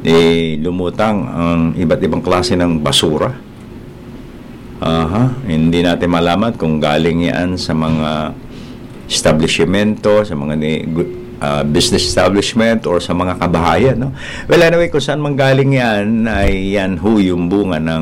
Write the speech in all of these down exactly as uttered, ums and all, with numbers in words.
eh, lumutang ang iba't ibang klase ng basura. Aha, hindi natin malaman kung galing yan sa mga establishmento, sa mga ni, uh, business establishment or sa mga kabahayan, no? Well, anyway, kung saan manggaling yan, ay yan ho yung bunga ng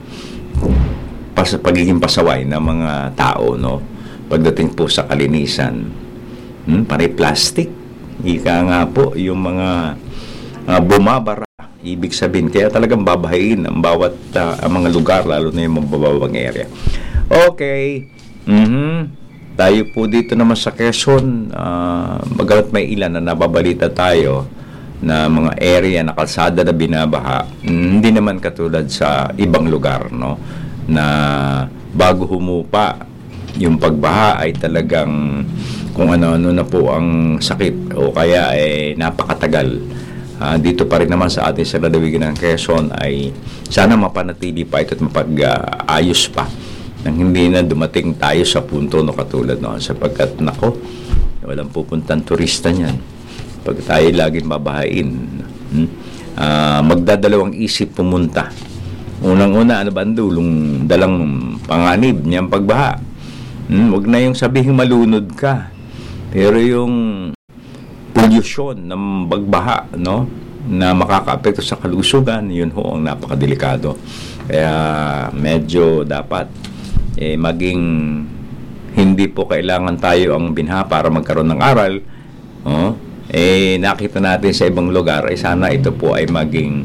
pas, pagiging pasaway ng mga tao, no? Pagdating po sa kalinisan. Hmm, panay plastic. Ika nga po, yung mga uh, bumabara. Ibig sabihin, kaya talagang babahayin ang bawat uh, ang mga lugar, lalo na yung mababang area. Okay. Mm-hmm. Tayo po dito naman sa Quezon, uh, magalat may ilan na nababalita tayo na mga area na kalsada na binabaha. Hindi naman katulad sa ibang lugar, no? Na bago humupa yung pagbaha ay talagang kung ano-ano na po ang sakit o kaya ay napakatagal. Uh, dito pa rin naman sa ating sa lalawigan ng Quezon ay sana mapanatili pa ito at mapag-ayos uh, pa nang hindi na dumating tayo sa punto no katulad noon, sapagkat nako, walang pupuntang turista niyan pag tayo laging babahain. hmm? uh, magdadalawang isip pumunta. Unang-una, ano ba ang dulong dalang panganib niyang pagbaha? hmm? Huwag na yung sabihin malunod ka, pero yung pollution ng bagbaha, no, na makakaapekto sa kalusugan, yun ho ang napakadelikado. Kaya medyo dapat eh, maging hindi po kailangan tayo ang binha para magkaroon ng aral. Oh, eh nakita natin sa ibang lugar, ay eh, sana ito po ay maging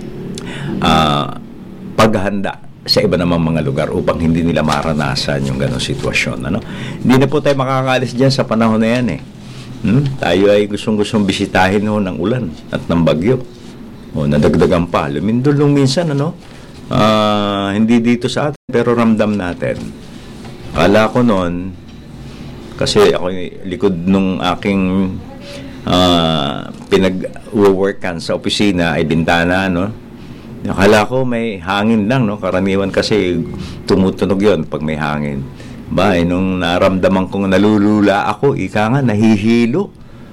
uh, paghahanda sa iba namang mga lugar upang hindi nila maranasan yung ganong sitwasyon. Ano? Hindi na po tayo makakalis dyan sa panahon na yan eh. Hmm? Tayo ay gustong-gustong bisitahin ho ng ulan at ng bagyo. O, nadagdagan pa. Lumindol minsan, ano? Uh, hindi dito sa atin, pero ramdam natin. Akala ko noon, kasi ako likod nung aking uh, pinag-workan sa opisina ay bintana, no? Akala ko may hangin lang, no? Karaniwan kasi tumutunog yon pag may hangin. Ba, eh, nung naramdaman kong nalulula ako, ika nga, nahihilo.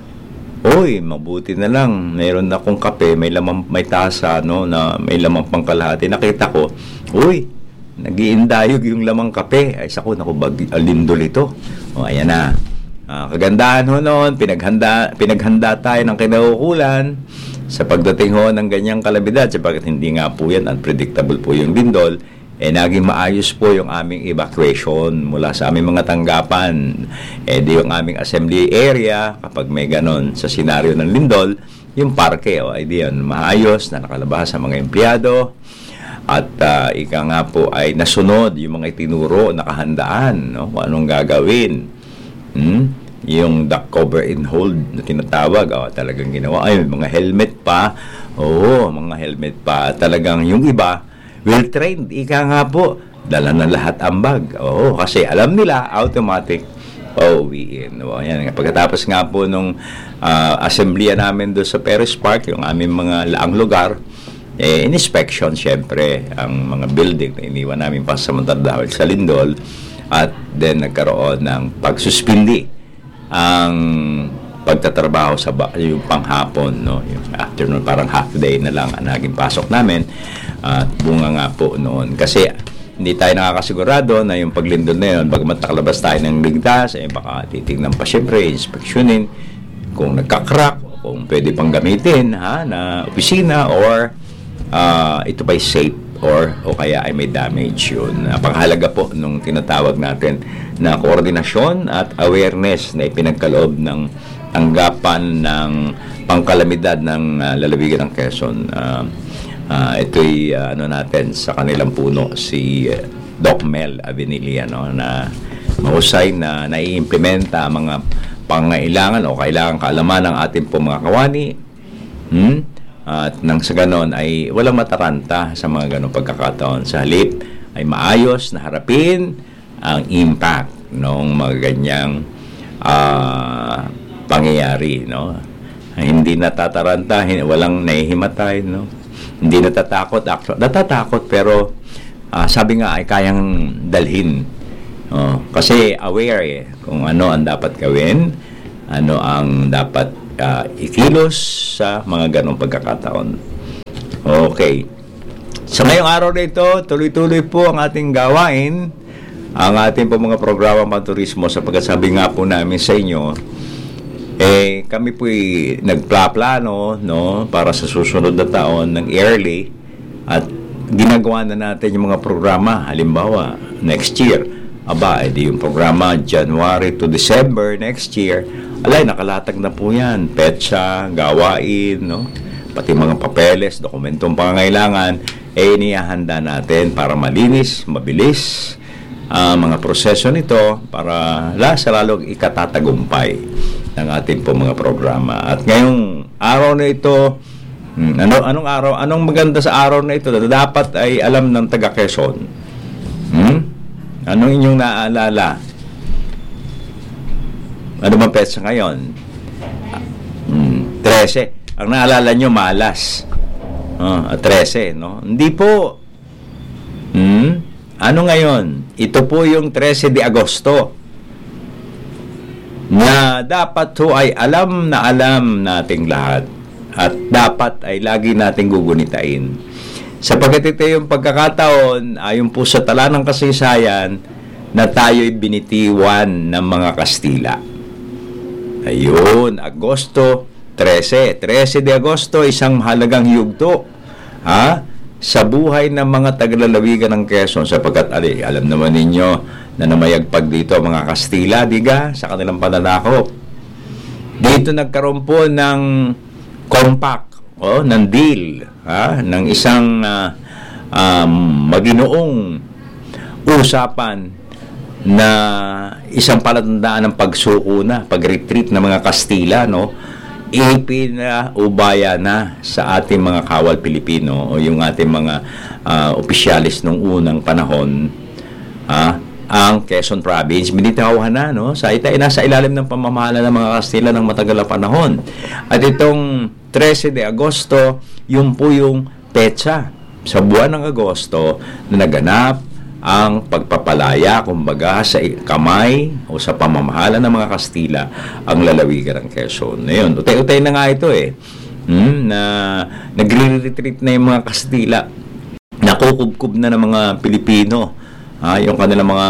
Oy, mabuti na lang. Mayroon akong kape, may lamang, may tasa, no, na may lamang pangkalahati. Nakita ko, uy, nag-iindayog yung lamang kape. Ay, sako, naku, bag, alindol ito. O, ayan na. Ah, kagandahan ho noon, pinaghanda, pinaghanda tayo ng kinaukulan sa pagdating ho ng ganyang kalamidad. Sapagkat hindi nga po yan, unpredictable po yung lindol. Eh, naging maayos po yung aming evacuation mula sa aming mga tanggapan. Eh, di yung aming assembly area, kapag may ganon sa senaryo ng lindol, yung parke, o, ay di yun, maayos na nakalabas sa mga empleyado. At uh, ika nga po ay nasunod yung mga itinuro, nakahandaan, no? Kung anong gagawin. Hmm? Yung duck cover and hold na tinatawag, o, talagang ginawa. Ay, mga helmet pa. Oo, mga helmet pa. Talagang yung iba, well-trained, ika nga po, dala na lahat ang bag. Oo, kasi alam nila, automatic pauwiin. O, yan. Pagkatapos nga po nung uh, assembly namin doon sa Perez Park, yung aming mga laang lugar, eh, in-inspection, syempre, ang mga building na iniwan namin pasamantar dahil sa lindol, at then nagkaroon ng pagsuspindi ang pagtatrabaho sa ba- yung panghapon, no? Yung afternoon, parang half day na lang ang naging pasok namin. At bunga nga po noon. Kasi hindi tayo nakakasigurado na yung paglindol na yun, bagamat nakalabas tayo ng ligtas, eh baka titignan pa syempre, inspeksyonin kung nagkakrak, kung pwede pang gamitin ha, na opisina, or uh, ito ba'y safe, or o kaya ay may damage yun. Napakahalaga po nung tinatawag natin na koordinasyon at awareness na ipinagkaloob ng tanggapan ng pangkalamidad ng uh, lalawigan ng Quezon. Uh, Uh, ito'y uh, ano natin sa kanilang puno si uh, Doc Mel Avenilla, no, na mahusay na naiimplementa mga pangailangan o kailangan kaalaman ng ating po mga kawani, hmm? At nang sa ganon ay walang mataranta sa mga ganong pagkakataon. Sa halip ay maayos na harapin ang impact ng mga ganyang uh, pangyayari, no? Ay, hindi natataranta, walang nahihimatay, no? Hindi natatakot, actually, natatakot pero uh, sabi nga ay kayang dalhin. Oh, kasi aware eh, kung ano ang dapat gawin, ano ang dapat uh, ikilos sa mga ganong pagkakataon. Okay. Sa ngayong araw na ito, tuloy-tuloy po ang ating gawain, ang ating po mga programa panturismo, sapagkat sabi nga po namin sa inyo, eh, kami po'y nagplaplano, no, para sa susunod na taon ng yearly, at ginagawa na natin yung mga programa. Halimbawa, next year, aba, edi yung programa January to December next year, alay, nakalatag na po yan. Petsa, gawain, no, pati mga papeles, dokumentong pangangailangan, eh, inihahanda natin para malinis, mabilis, ang uh, mga proseso nito para sa lalong ikatatagumpay ng ating po mga programa. At ngayong araw na ito, hmm, ano, anong araw, anong maganda sa araw na ito na dapat ay alam ng taga Quezon? Hmm? Anong inyong naaalala? Ano bang petsa ngayon? Hmm, trese. Ang naalala nyo, malas. Oh, trese, no? Hindi po. Hmm? Ano ngayon? Ito po yung trese de Agosto. Na dapat ho ay alam na alam nating lahat. At dapat ay lagi nating gugunitain. Sapagkat ito yung pagkakataon, ayon po sa tala ng kasaysayan, na tayo'y binitiwan ng mga Kastila. Ayun, Agosto trese. trese de Agosto, isang mahalagang yugto, ha? Sa buhay ng mga taglalawigan ng Quezon, sapagkat ali, alam naman ninyo na namayagpag dito ang mga Kastila, diga, sa kanilang pananakop. Dito nagkaroon po ng compact, oh, ng deal, ha? Ng isang uh, um, maginoong usapan na isang palatandaan ng pagsuko na, pag-retreat ng mga Kastila, no? Ipinaubaya na sa ating mga kawal Pilipino o yung ating mga uh, opisyalis nung unang panahon, uh, ang Quezon Province. Binitawhan na, no? Sa ita ay nasa ilalim ng pamamahala ng mga Kastila ng matagal na panahon. At itong trese de Agosto, yun po yung petsa sa buwan ng Agosto na naganap ang pagpapalaya, kumbaga, sa kamay o sa pamamahala ng mga Kastila ang lalawigan ng Quezon. Ngayon, utay-utay na nga ito eh. Hmm, na nagre-retreat na yung mga Kastila. Nakukubkub na ng mga Pilipino. Ha, yung kanilang mga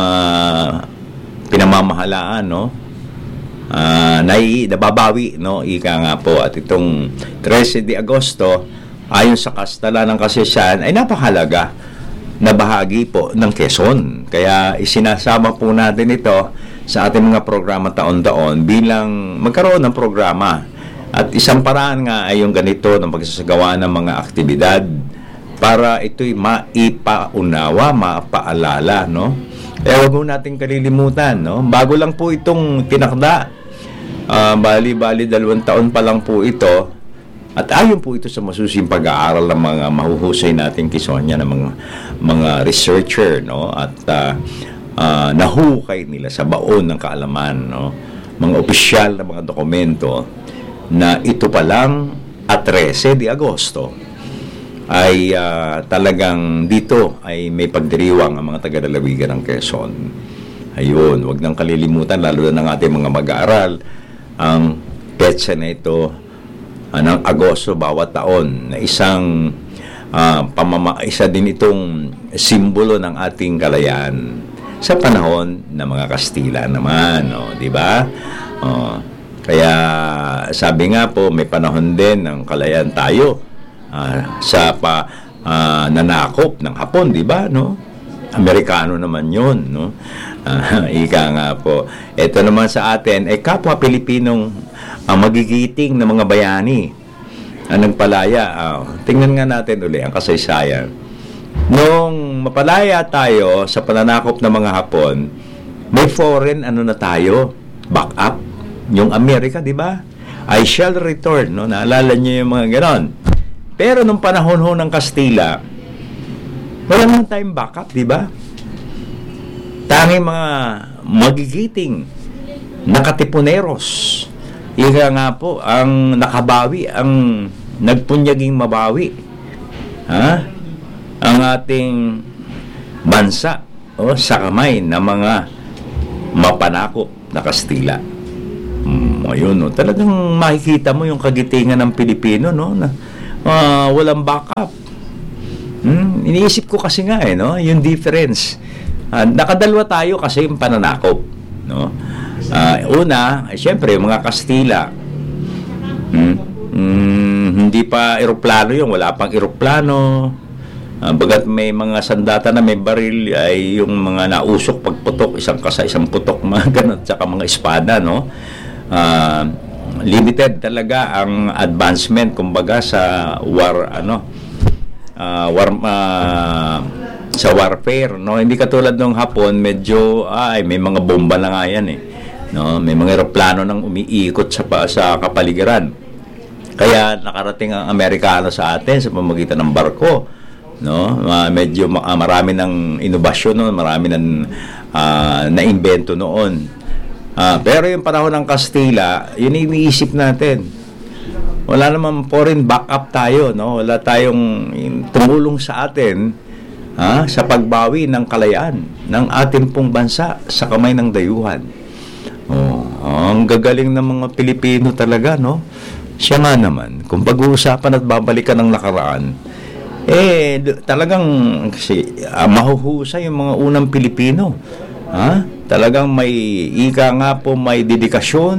pinamamahalaan, no? Uh, nai, nababawi, no? Ika nga po. At itong trese de Agosto, ayon sa kastala ng kasaysayan, ay napakahalaga na bahagi po ng Quezon. Kaya isinasama po natin ito sa ating mga programa taon-taon bilang magkaroon ng programa. At isang paraan nga ay yung ganito ng pagsasagawa ng mga aktibidad para ito'y maipaunawa, mapaalala, no? Kaya huwag mo natin kalilimutan, no? Bago lang po itong tinakda. Uh, bali-bali, dalawang taon pa lang po ito. At ayon po ito sa masusing pag-aaral ng mga mahuhusay nating Quezonian, ng mga mga researcher, no? At uh, uh, nahukay nila sa baon ng kaalaman, no? Mga opisyal na mga dokumento na ito pa lang at trese de Agosto ay uh, talagang dito ay may pagdiriwang ang mga taga-lalawigan ng Quezon. Ayun, wag nang kalilimutan, lalo na ng ating mga mag-aaral, ang petsa na ito uh, ng Agosto bawat taon na isang uh, pamama, isa din itong simbolo ng ating kalayaan sa panahon ng mga Kastila naman, no, di ba? Uh, kaya sabi nga po, may panahon din ng kalayaan tayo uh, sa pa uh, nanakop ng Hapon, di ba, no? Amerikano naman yun, no? Uh, ika nga po. Ito naman sa atin, ay kapwa Pilipinong uh, magigiting na mga bayani ang nagpalaya. Uh, tingnan nga natin uli ang kasaysayan. Nung mapalaya tayo sa pananakop ng mga Hapon, may foreign ano na tayo, back up. Yung Amerika, di ba? I shall return, no? Naalala niyo yung mga ganon. Pero nung panahon ho ng Kastila, wala naman tayong backup, di ba? Tanging mga magigiting nakatipuneros, ika nga po, ang nakabawi, ang nagpunyaging mabawi, ha? Ang ating bansa o sa kamay ng mga mapanakop na Kastila. Hmm, ayun, no? Talagang makikita mo yung kagitingan ng Pilipino, no? Na uh, walang backup. iniisip ko kasi nga eh, no? Yung difference. Uh, nakadalwa tayo kasi yung pananakop, no? Uh, una, eh, syempre, mga Kastila. Hmm? Hmm, hindi pa eroplano yun, wala pang eroplano. Uh, bagat may mga sandata na may baril, ay yung mga nausok pagputok, isang kasa, isang putok, mga ganun, tsaka mga espada, no? Uh, limited talaga ang advancement, kumbaga, sa war, ano, uh, war, uh, sa warfare, no? Hindi katulad ng Hapon, medyo, ay, may mga bomba na nga yan, eh. No? May mga eroplano nang umiikot sa, sa kapaligiran. Kaya nakarating ang Amerikano sa atin sa pamamagitan ng barko, no? Uh, medyo uh, marami ng inobasyon noon, marami ng uh, naimbento noon. Uh, pero yung panahon ng Kastila, yun iniisip natin. Wala namang foreign backup tayo, no? Wala tayong tumulong sa atin, ha, sa pagbawi ng kalayaan ng ating pong bansa sa kamay ng dayuhan. Oh, ang gagaling ng mga Pilipino talaga, no? Siya nga naman, kung pag-uusapan at babalikan ng nakaraan, eh, talagang kasi, uh, mahuhusay yung mga unang Pilipino. Ha? Talagang may, ika nga po, may dedikasyon,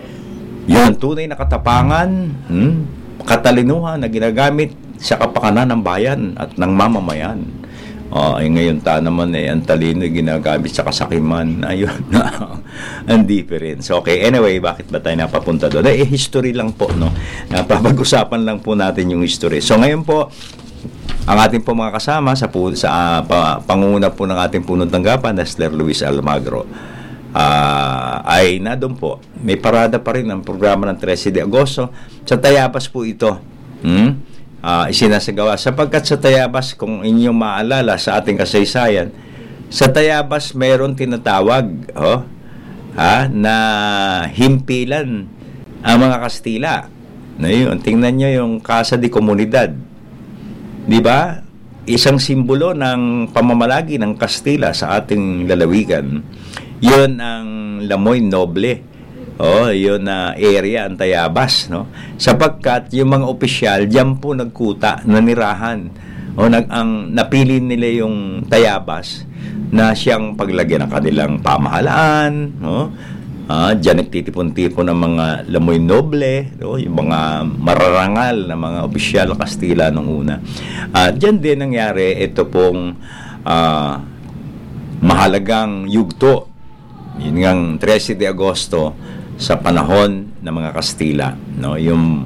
yung tunay na katapangan, hmm? katalinuhan na ginagamit sa kapakanan ng bayan at ng mamamayan. Oh, ay ngayon ta naman eh, ang talino ginagamit sa kasakiman. Ayun na ang difference. Okay, anyway, bakit ba tayo napapunta doon? Eh, history lang po, no? Napapag-usapan lang po natin yung history. So, ngayon po, ang ating po mga kasama sa, sa uh, pa, pangunguna po ng ating punong tanggapan, na Sister Luis Almagro, uh, ay na doon po. May parada pa rin ang programa ng thirteen de Agosto. Sa Tayabas po ito. Hmm? Uh, isinasagawa. Sapagkat sa Tayabas, kung inyong maalala sa ating kasaysayan, sa Tayabas mayroon tinatawag oh, ha, na himpilan ang mga Kastila. Na yun, tingnan nyo yung Casa de Comunidad. Di ba? Isang simbolo ng pamamalagi ng Kastila sa ating lalawigan. Yun ang Lamoy Noble. Oh, yun na uh, area ang Tayabas, no? Sapagkat yung mga opisyal diyan po nagkuta, nanirahan. O nag ang napili nila yung Tayabas na siyang paglagyan ng kanilang pamahalaan, no? Ah, diyan nagtitipon-tipon ng mga Lamoy Noble, no? Yung mga mararangal na mga opisyal Kastila nung una. At uh, diyan din nangyari ito pong uh, mahalagang yugto. Yun ngang thirteen de Agosto sa panahon ng mga Kastila, no, yung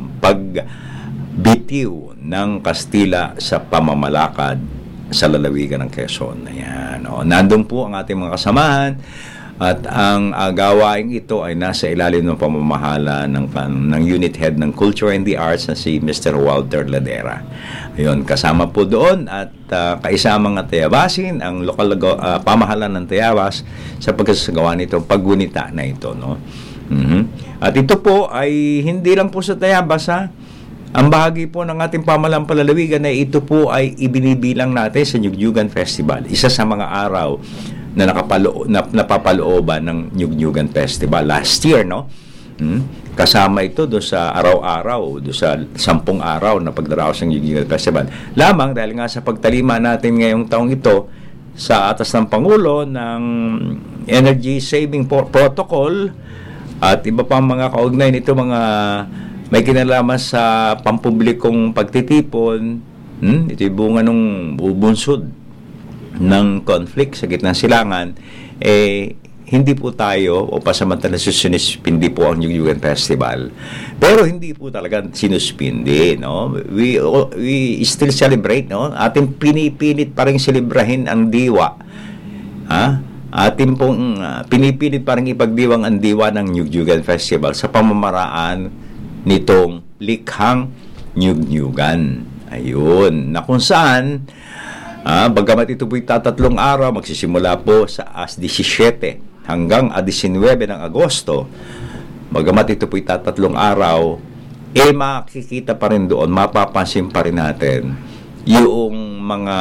pagbitiw ng Kastila sa pamamalakad sa lalawigan ng Quezon. Ayan, no. Nandun po ang ating mga kasamahan at ang uh, gawaing ito ay nasa ilalim ng pamamahala ng, ng unit head ng Culture and the Arts na si Mister Walter Ladera. Ayun, kasama po doon at uh, kaisamang mga Tayabasin ang lokal uh, pamahalaan ng Tayabas sa pagkasagawa nito, paggunita na ito, no. Mm-hmm. At ito po ay hindi lang po sa Tayabas, ha. Ang bahagi po ng ating pamahalang palalawigan na ito po ay ibinibilang natin sa Nyugnyugan Festival. Isa sa mga araw na nakapalo na napapalooban ng Nyugnyugan Festival last year, no? Hmm? Kasama ito do sa araw-araw, do sa sampung araw na pagdaraos ng Nyugnyugan Festival. Lamang dahil nga sa pagtalima natin ngayong taong ito sa atas ng Pangulo ng Energy Saving Protocol at iba pang mga kaugnay nito, mga may kinalaman sa pampublikong pagtitipon, hmm? Ito yung bunga nung bubunsod ng conflict sa gitnang silangan, eh, hindi po tayo o pasamantala sinuspindi po ang Nyugnyugan Festival. Pero hindi po talaga sinuspindi, no? We, we still celebrate, no? Ating pinipilit pa rin celebrahin ang diwa. Ha? Ating pong uh, pinipilit pa rin ipagdiwang ang diwa ng Nyugnyugan Festival sa pamamaraan nitong likhang Nyugnyugan. Ayun, na kung saan Ah, bagamat ito po'y tatatlong araw, magsisimula po sa as seventeen hanggang a nineteen ng Agosto. Bagamat ito po'y tatatlong araw, eh makikita pa rin doon, mapapansin pa rin natin yung mga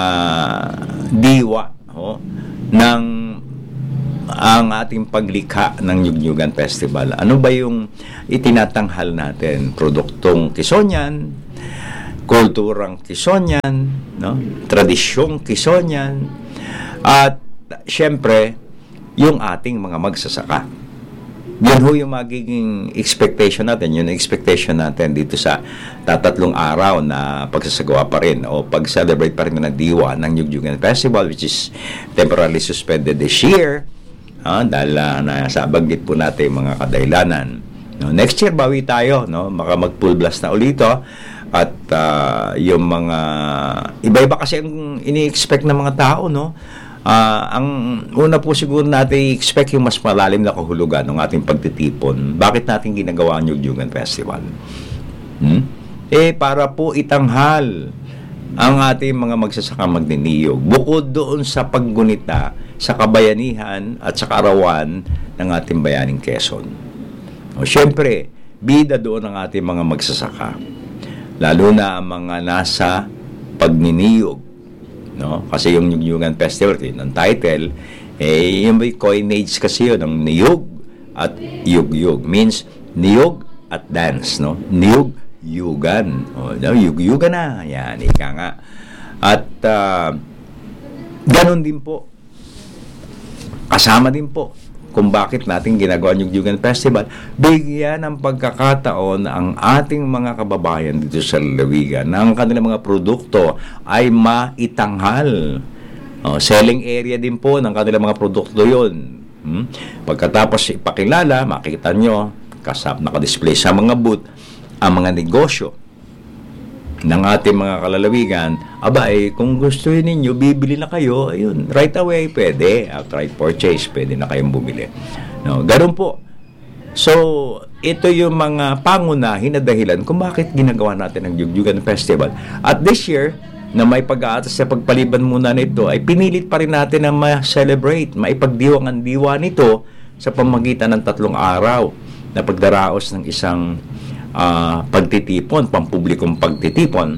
diwa oh, ng ang ating paglikha ng Nyugnyugan Festival. Ano ba yung itinatanghal natin? Produktong Quezonian, kulturang Quezonian, no? Tradisyong Quezonian, at syempre, yung ating mga magsasaka. Yun ho yung magiging expectation natin, yun ang expectation natin dito sa tatatlong araw na pagsasagawa pa rin o pag-celebrate pa rin ng diwa ng Nyugnyugan Festival, which is temporarily suspended this year, ah, dahil uh, nasa banggit po natin mga kadahilanan. No, next year, bawi tayo, no? Maka mag-full blast na ulito, at uh, yung mga iba-iba kasi ang ini-expect ng mga tao, no? Uh, ang una po siguro natin i-expect yung mas malalim na kahulugan ng ating pagtitipon. Bakit natin ginagawa ang Nyugnyugan Festival? Hmm? Eh, para po itanghal ang ating mga magsasaka magniniyog. Bukod doon sa paggunita sa kabayanihan at sa kaarawan ng ating bayaning Quezon. O, syempre, bida doon ang ating mga magsasaka. Lalo na ang mga nasa pagniniyog. No? Kasi yung Nyugnyugan Festival, ang title, eh, yung may coinage kasi yun, ng niyog at yugyug. Means, niyog at dance, no? Niyog, yugan. O, no? Yugyugan na. Yan, ika nga. At, uh, ganun din po. Kasama din po kung bakit natin ginagawa yung Nyugnyugan Festival, bigyan ng pagkakataon ang ating mga kababayan dito sa lalawigan na ang kanilang mga produkto ay maitanghal. O, selling area din po ng kanilang mga produkto yun. Hmm? Pagkatapos ipakilala, makita nyo, kasap nakadisplay sa mga booth, ang mga negosyo ng ating mga kalalawigan. Aba, eh, kung gusto ninyo, bibili na kayo, ayun, right away, pwede. Outright purchase, pwede na kayong bumili. No, ganun po. So, ito yung mga pangunahin na dahilan kung bakit ginagawa natin ang Nyugnyugan Festival. At this year, na may pag-aatas sa pagpaliban muna nito, ay pinilit pa rin natin na ma-celebrate, maipagdiwang ang diwa nito sa pamagitan ng tatlong araw na pagdaraos ng isang Uh, pagtitipon, pampublikong pagtitipon,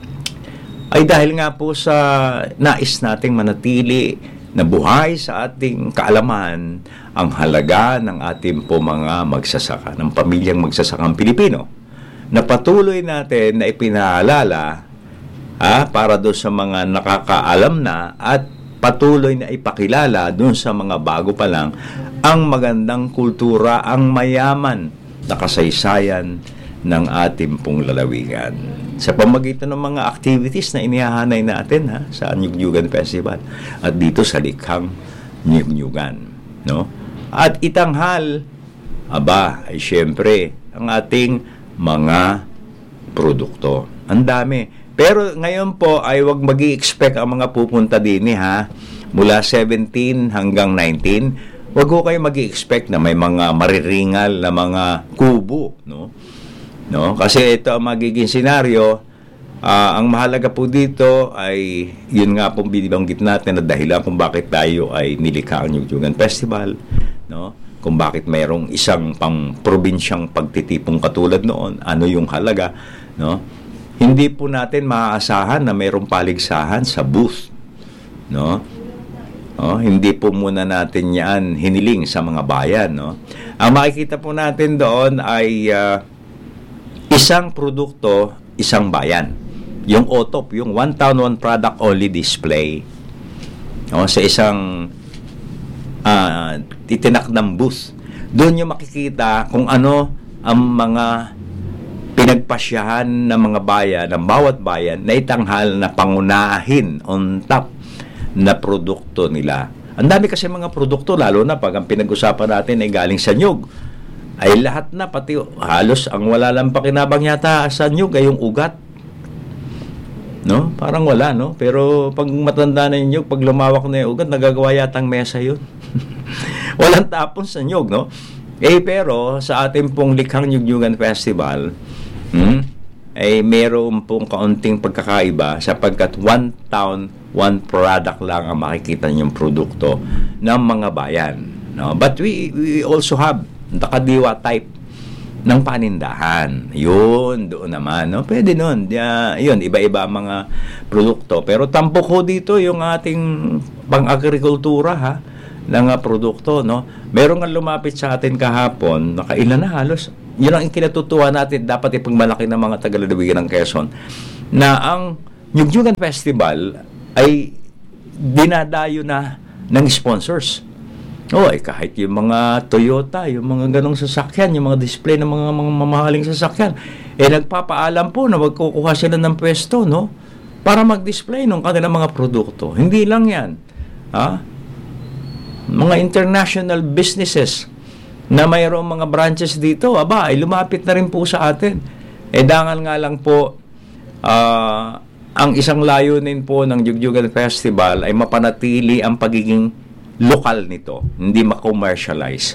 ay dahil nga po sa nais nating manatili na buhay sa ating kaalaman ang halaga ng ating po mga magsasaka, ng pamilyang magsasakang Pilipino, na patuloy natin na ipinaalala ha, para doon sa mga nakakaalam na at patuloy na ipakilala doon sa mga bago pa lang ang magandang kultura, ang mayaman na kasaysayan ng ating pong lalawigan sa pamagitan ng mga activities na inihahanay natin ha, sa Nyugnyugan Festival at dito sa likhang Nyugnyugan, no? At itanghal, aba, ay syempre ang ating mga produkto. Ang dami. Pero ngayon po ay wag magi-expect ang mga pupunta din ha, mula seventeen hanggang nineteen. Wag ko kayo magi-expect na may mga mariringal na mga kubo, no? No, kasi ito ang magiging senaryo. Uh, ang mahalaga po dito ay yun nga pong binibanggit natin na dahilan kung bakit tayo ay nilikha ang Nyugnyugan Festival, no? Kung bakit mayroong isang pang probinsyang pagtitipong katulad noon, ano yung halaga, no? Hindi po natin maaasahan na mayroong paligsahan sa booth, no? Oh, hindi po muna natin yan hiniling sa mga bayan, no? Ang makikita po natin doon ay uh, isang produkto, isang bayan. Yung O T O P, yung one town, one product only display. O, sa isang uh, titinakdang booth. Doon yung makikita kung ano ang mga pinagpasyahan ng mga bayan, ng bawat bayan, na itanghal na pangunahin on top na produkto nila. Ang dami kasi mga produkto, lalo na pag ang pinag-usapan natin ay galing sa nyug. Ay lahat na, pati halos ang wala lang pakinabang yata sa nyug ay yung ugat. No? Parang wala, no? Pero pag matanda na yung nyug, pag lumawak na yung ugat, nagagawa yatang mesa yun. Walang tapon sa nyug, no? Eh, pero sa ating pong likhang Nyugnyugan Festival, hmm, ay meron pong kaunting pagkakaiba sapagkat one town, one product lang ang makikita niyong produkto ng mga bayan. No? But we, we also have nakadiwa type ng panindahan. Yun, doon naman. No? Pwede nun. Uh, yun, iba-iba ang mga produkto. Pero tampok ko dito yung ating pang-agrikultura, ha? ng uh, produkto. No? Meron nga lumapit sa atin kahapon, nakailan na halos. Yun ang kinatutuwa natin, dapat ipagmalaki ng mga taga-lalawigan ng Quezon. na ang Nyugnyugan Festival ay dinadayo na ng sponsors. O, eh, kahit yung mga Toyota, yung mga ganong sasakyan, yung mga display ng mga, mga mamahaling sasakyan, eh, nagpapaalam po na magkukuha sila ng pwesto, no? Para mag-display ng kanilang mga produkto. Hindi lang yan. Ha? Mga international businesses na mayroong mga branches dito, aba, ay lumapit na rin po sa atin. Eh, dangal nga lang po, uh, ang isang layunin po ng Nyugnyugan Festival ay mapanatili ang pagiging lokal nito, hindi ma-commercialize.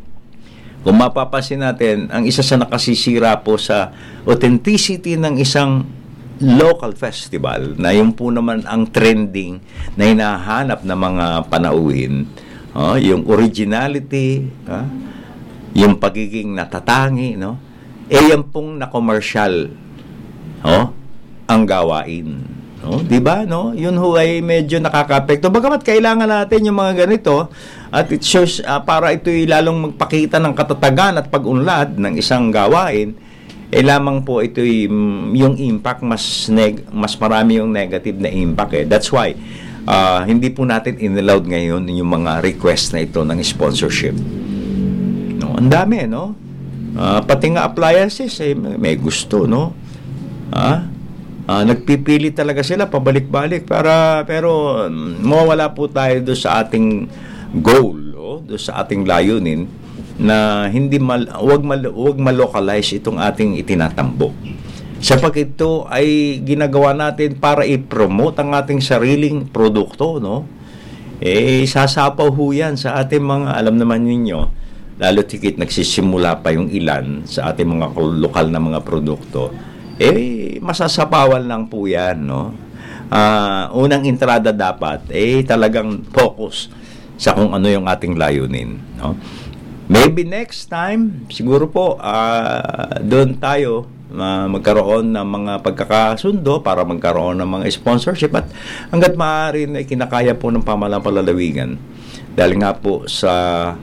Kung mapapansin natin, ang isa sa nakasisira po sa authenticity ng isang local festival, na yung po naman ang trending na hinahanap ng mga panauhin, oh, yung originality, ah, yung pagiging natatangi, no? Eh, yan pong na-commercial, oh, ang gawain. No, 'di ba, no? Yun ho ay medyo nakakaapekto. Bagamat kailangan natin yung mga ganito at it shows uh, para ito'y lalong magpakita ng katatagan at pag-unlad ng isang gawain, eh lamang po ito'y um, yung impact mas neg- mas marami yung negative na impact eh. That's why uh, hindi po natin inallowed ngayon yung mga request na ito ng sponsorship. No, ang dami, no? Uh, pati nga appliances eh, may gusto, no? Ah, Uh, nagpipili talaga sila pabalik-balik para pero um, mawawala po tayo do sa ating goal, oh, do sa ating layunin na hindi mal wag mal wag malocalize itong ating itinatambok. Sapagkat ito ay ginagawa natin para i-promote ang ating sariling produkto, no? Eh sasapaw ho yan sa ating mga, alam naman ninyo, lalo tikit nagsisimula pa yung ilan sa ating mga lokal na mga produkto. Eh, masasapawan lang po yan, no? Uh, unang entrada dapat, eh, talagang focus sa kung ano yung ating layunin, no? Maybe next time, siguro po, uh, doon tayo uh, magkaroon ng mga pagkakasundo para magkaroon ng mga sponsorship at hanggat maaari na kinakaya po ng pamahalang palalawigan dahil nga po sa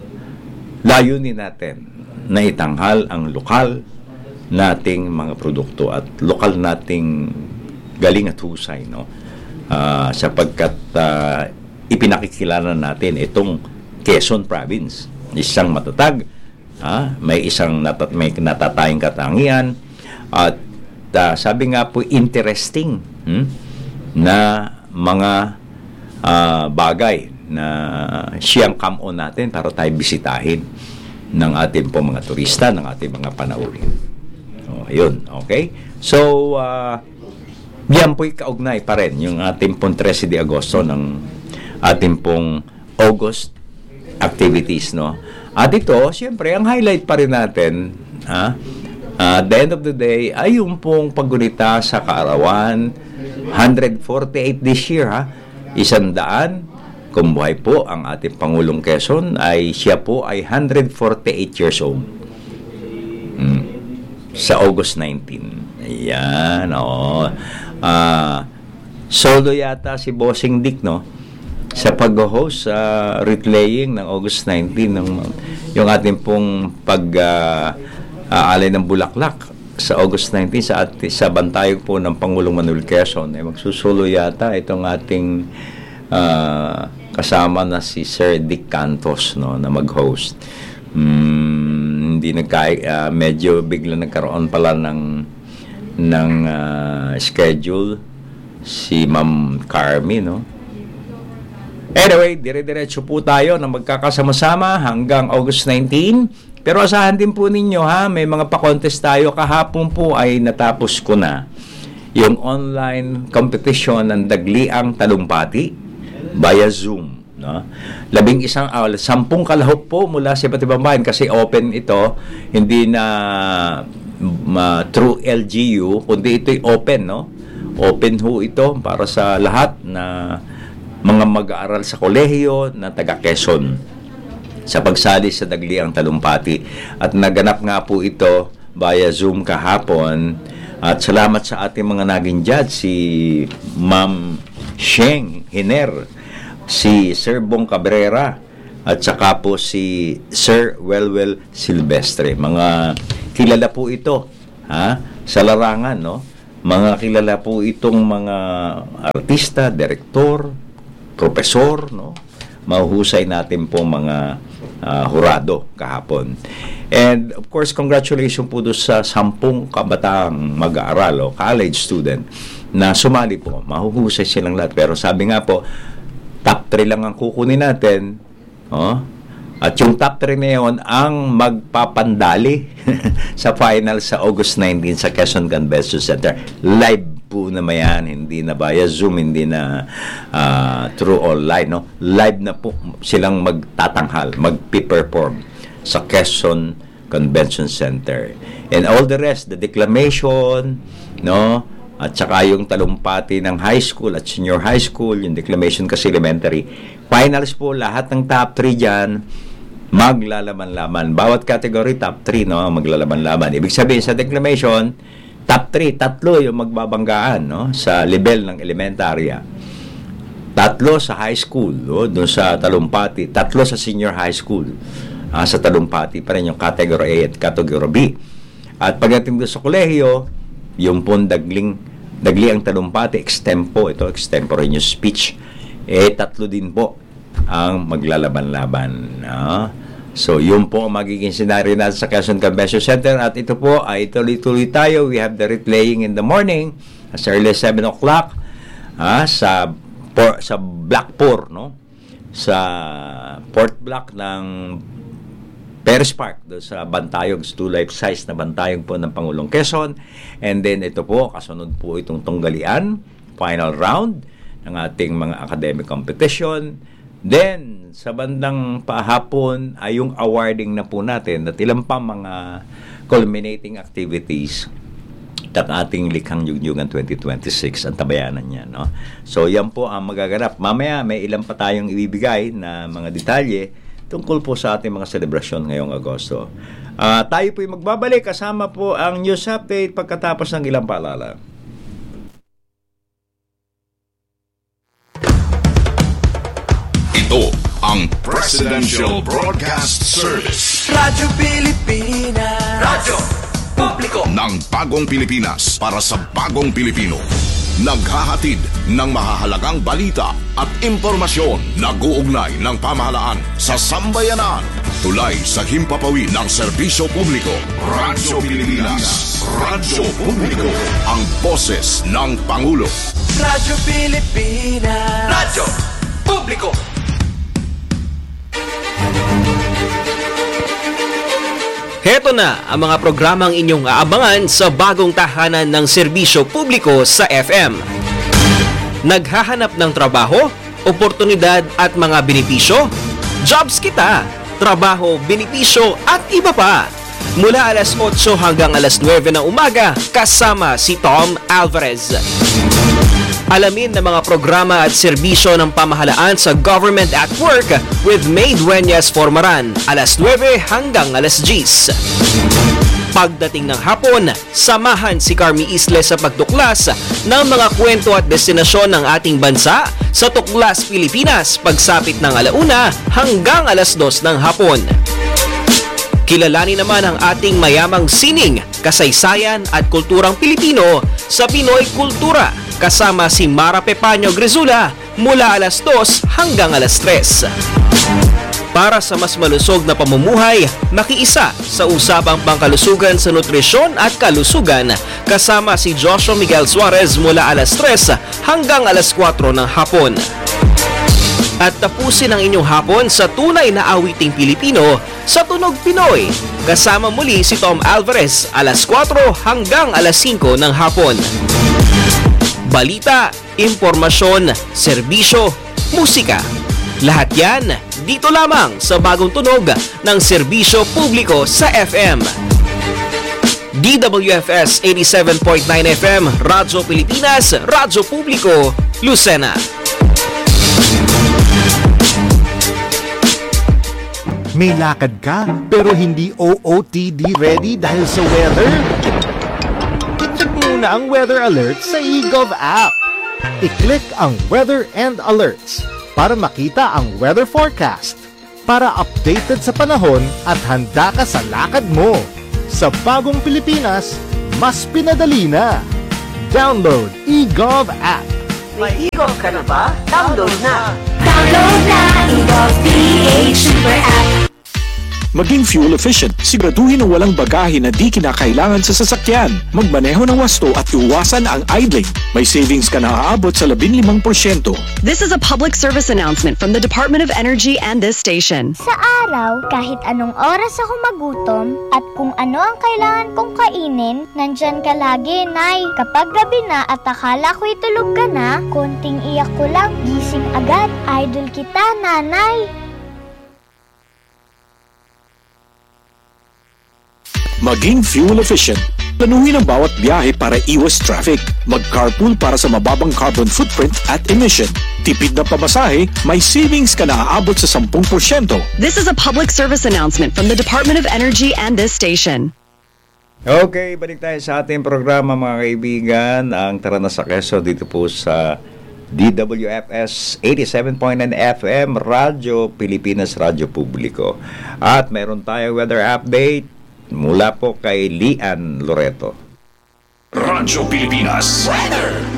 layunin natin na itanghal ang lokal nating mga produkto at lokal nating galing at husay, no? Uh, sapagkat uh, ipinakikilala natin itong Quezon Province, isang matatag, uh, may isang natat may natatayang katangian at uh, sabi nga po interesting hmm, na mga uh, bagay na siyang come on natin para tayo bisitahin ng ating po mga turista, ng ating mga panauhin. Oh, yun, okay? So, uh, yan po'y kaugnay pa rin yung ating pong thirteen de Agosto ng ating pong August activities, no? At ito, siyempre, ang highlight pa rin natin, ha? Uh, at the end of the day, ay yung pong paggunita sa kaarawan, one hundred forty-eight this year, ha? Isang daan, kung buhay po ang ating Pangulong Quezon, ay siya po ay one hundred forty-eight years old. Hmm. Sa August nineteenth. Ayan, oo. Uh, solo yata si Bossing Dick, no? Sa pag-host sa uh, replaying ng August nineteenth, ng, yung ating pong pag-aalay uh, ng bulaklak sa August nineteenth sa, at, sa bantayog po ng Pangulong Manuel Quezon. Eh, magsusulo yata itong ating uh, kasama na si Sir Dick Cantos, no, na mag-host. Hmm, hindi nagka uh, medyo bigla nagkaroon pala ng ng uh, schedule si Ma'am Carmi, no? Anyway, dire-diretso po tayo na magkakasama-sama hanggang August nineteenth. Pero asahan din po ninyo, ha, may mga pa-contest tayo. Kahapon po ay natapos ko na yung online competition ng Dagliang Talumpati via Zoom, no? Labing isang uh, sampung kalahok po mula sa iba't ibang bayan kasi open ito, hindi na uh, through L G U, kundi ito'y open, no? Open ho ito para sa lahat na mga mag-aaral sa kolehiyo na taga Quezon sa pagsali sa Dagliang Talumpati. At naganap nga po ito via Zoom kahapon. At salamat sa ating mga naging judge, si Ma'am Sheng Hiner, si Sir Bong Cabrera, at saka po si Sir Welwel Silvestre. Mga kilala po ito, ha, sa larangan, no? Mga kilala po itong mga artista, direktor, profesor, no? Mahuhusay natin po mga uh, hurado kahapon. And of course, congratulations po doon sa sampung kabataang mag-aaral o college student na sumali po. Mahuhusay silang lahat. Pero sabi nga po, top three lang ang kukunin natin. Oh? At yung top three na yun ang magpapandali sa final sa August nineteenth sa Quezon Convention Center. Live po na mayan, hindi na via Zoom, hindi na uh, through online, no? Live na po silang magtatanghal, magpi-perform sa Quezon Convention Center. And all the rest, the declamation, no? At saka yung talumpati ng high school at senior high school, yung declamation kasi elementary. Finals po, lahat ng top three dyan, maglalaban-laban. Bawat category, top three, no? Maglalaban-laban. Ibig sabihin, sa declamation, top three, tatlo yung magbabanggaan, no? Sa level ng elementarya. Tatlo sa high school, no? Doon sa talumpati. Tatlo sa senior high school. Ah, sa talumpati pa rin yung category A at category B. At pagdating doon sa kolehiyo, yung pong dagling, dagli ang talumpati, extempo, ito, extemporaneous speech, eh, tatlo din po ang maglalaban-laban. No? So, yun po ang magiging scenario natin sa Quezon Convention Center. At ito po ay tuloy-tuloy tayo. We have the replaying in the morning as early as seven o'clock ah, sa, por, sa Block four, no? Sa Port Block ng Paris Park, doon sa Bantayog, two life-size na Bantayog po ng Pangulong Quezon. And then ito po, kasunod po itong tunggalian, final round ng ating mga academic competition. Then, sa bandang pahapon ay yung awarding na po natin at ilang pa mga culminating activities ng ating Likhang Yugyugan twenty twenty-six, ang tabayanan niya, no? So, yan po ang magaganap. Mamaya, may ilang pa tayong ibibigay na mga detalye tungkol po sa ating mga selebrasyon ngayong Agosto. Uh, tayo po yung magbabalik kasama po ang news update pagkatapos ng ilang paalala. Ito ang Presidential Broadcast Service. Radyo Pilipinas. Radyo Publiko ng bagong Pilipinas para sa bagong Pilipino. Naghahatid ng mahahalagang balita at impormasyon na guugnay ng pamahalaan sa sambayanan. Tulay sa himpapawid ng serbisyo publiko. Radyo Pilipinas. Radyo Publiko. Ang boses ng Pangulo. Radyo Pilipinas. Radyo Publiko. Heto na ang mga programang inyong aabangan sa bagong tahanan ng serbisyo publiko sa F M. Naghahanap ng trabaho, oportunidad at mga benepisyo? Jobs Kita! Trabaho, benepisyo at iba pa! Mula alas otso hanggang alas nuwebe ng umaga, kasama si Tom Alvarez. Alamin ng mga programa at serbisyo ng pamahalaan sa Government at Work with May Dueñas Formaran, alas nuwebe hanggang alas diyes. Pagdating ng hapon, samahan si Carmi Isle sa pagtuklas ng mga kwento at destinasyon ng ating bansa sa Tuklas Pilipinas pagsapit ng alauna hanggang alas dos ng hapon. Kilalanin naman ang ating mayamang sining, kasaysayan at kulturang Pilipino sa Pinoy Kultura kasama si Mara Pepaño Grizula mula alas dos hanggang alas tres. Para sa mas malusog na pamumuhay, makiisa sa usapang pangkalusugan sa nutrisyon at kalusugan kasama si Joshua Miguel Suarez mula alas tres hanggang alas kwatro ng hapon. At tapusin ang inyong hapon sa tunay na awiting Pilipino sa Tunog Pinoy. Kasama muli si Tom Alvarez alas kwatro hanggang alas singko ng hapon. Balita, impormasyon, serbisyo, musika. Lahat yan dito lamang sa bagong tunog ng serbisyo publiko sa F M. D W F S eighty-seven point nine F M, Radyo Pilipinas, Radyo Publiko, Lucena. May lakad ka pero hindi O O T D ready dahil sa weather? I-check muna ang weather alert sa eGov app. I-click ang Weather and Alerts para makita ang weather forecast. Para updated sa panahon at handa ka sa lakad mo. Sa bagong Pilipinas, mas pinadali na. Download eGov app. May igov ka na ba? Download na! Download na eGov P H Super App. Maging fuel efficient, siguraduhin ang walang bagahe na di kinakailangan sa sasakyan. Magmaneho ng wasto at iwasan ang idling. May savings ka na aabot sa labing limang porsyento. This is a public service announcement from the Department of Energy and this station. Sa araw, kahit anong oras ako magutom at kung ano ang kailangan kong kainin, nandyan ka lagi, Nay. Kapag gabi na at akala ko'y tulog ka na, konting iyak ko lang, gising agad. Idol kita, Nanay. Maging fuel efficient. Planuhin ang bawat biyahe para iwas traffic. Mag-carpool para sa mababang carbon footprint at emission. Tipid na pamasahe, may savings ka na aabot sa ten porsyento. This is a public service announcement from the Department of Energy and this station. Okay, balik tayo sa ating programa mga kaibigan. Ang Tara na sa Quezon dito po sa D W F S eighty-seven point nine F M, Radyo Pilipinas, Radyo Publiko. At meron tayong weather update mula po kay Lian Loreto. Radyo Pilipinas. Weather!